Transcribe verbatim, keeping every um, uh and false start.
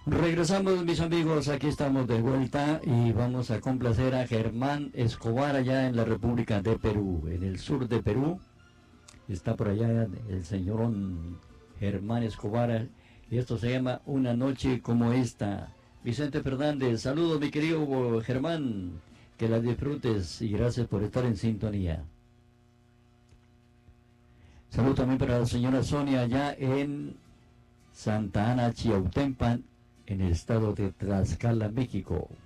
Regresamos, mis amigos, aquí estamos de vuelta y vamos a complacer a Germán Escobar allá en la República de Perú, en el sur de Perú. Está por allá el señor Germán Escobar y esto se llama Una noche como esta. Vicente Fernández, saludos mi querido Germán, que la disfrutes y gracias por estar en sintonía. Saludos también para la señora Sonia allá en Santa Ana, Chiautempan, en el estado de Tlaxcala, México.